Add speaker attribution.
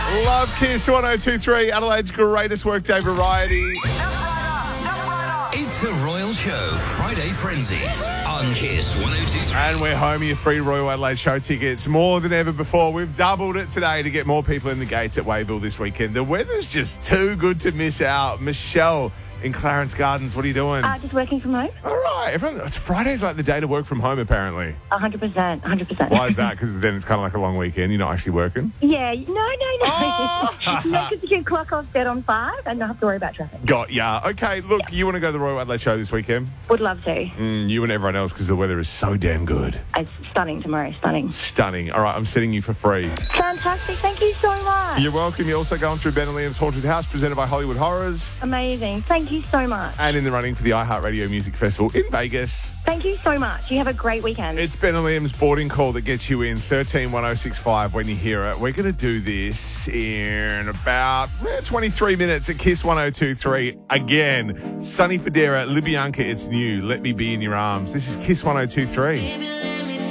Speaker 1: Love Kiss 1023, Adelaide's greatest workday variety.
Speaker 2: It's a Royal Show Friday Frenzy on Kiss 1023.
Speaker 1: And we're home, your free Royal Adelaide show tickets more than ever before. We've doubled it today to get more people in the gates at Wayville this weekend. The weather's just too good to miss out. Michelle in Clarence Gardens, what are you doing?
Speaker 3: Just working from home.
Speaker 1: All right. It's Friday's like the day to work from home, apparently.
Speaker 3: 100%.
Speaker 1: Why is that? Because then it's kind of like a long weekend. You're not actually working?
Speaker 3: Yeah, no.
Speaker 1: Oh!
Speaker 3: No, because you can clock off bed on 5 and not have to worry about traffic.
Speaker 1: Got ya. Okay, look, you want to go to the Royal Adelaide show this weekend?
Speaker 3: Would love to.
Speaker 1: You and everyone else, because the weather is so damn good.
Speaker 3: It's stunning tomorrow, stunning.
Speaker 1: Stunning. All right, I'm setting you for free.
Speaker 3: Fantastic, thank you so much.
Speaker 1: You're welcome. You're also going through Ben and Liam's Haunted House, presented by Hollywood Horrors.
Speaker 3: Amazing, thank you so much.
Speaker 1: And in the running for the iHeartRadio Music Festival in Vegas.
Speaker 3: Thank you so much. You have a great weekend.
Speaker 1: It's Ben and Liam's boarding call that gets you in 131065 when you hear it. We're going to do this in about 23 minutes at Kiss 1023. Again, Sonny Fodera, Libyanka, it's new. Let me be in your arms. This is Kiss 1023.